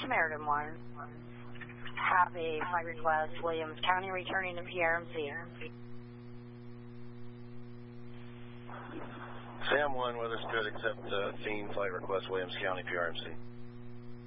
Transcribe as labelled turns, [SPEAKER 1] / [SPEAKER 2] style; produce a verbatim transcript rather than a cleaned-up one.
[SPEAKER 1] Samaritan one. Have a flight request, Williams County returning to P R M C.
[SPEAKER 2] Sam one, weather's good except uh, theme flight request, Williams County, P R M C.